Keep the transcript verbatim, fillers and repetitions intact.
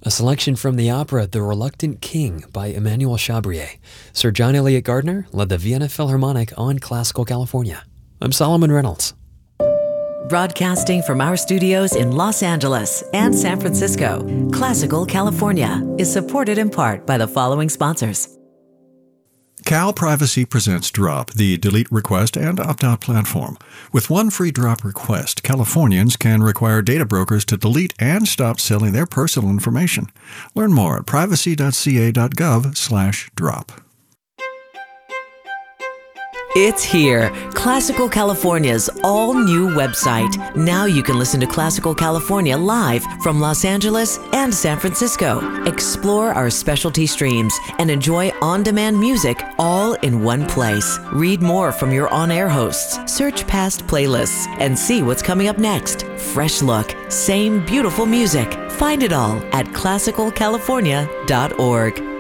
A selection from the opera The Reluctant King by Emmanuel Chabrier. Sir John Eliot Gardner led the Vienna Philharmonic on Classical California. I'm Solomon Reynolds. Broadcasting from our studios in Los Angeles and San Francisco, Classical California is supported in part by the following sponsors. Cal Privacy presents Drop, the delete request and opt-out platform. With one free drop request, Californians can require data brokers to delete and stop selling their personal information. Learn more at privacy.ca.gov slash drop. It's here, Classical California's all-new website. Now you can listen to Classical California live from Los Angeles and San Francisco. Explore our specialty streams and enjoy on-demand music all in one place. Read more from your on-air hosts, search past playlists, and see what's coming up next. Fresh look, same beautiful music. Find it all at classical california dot org.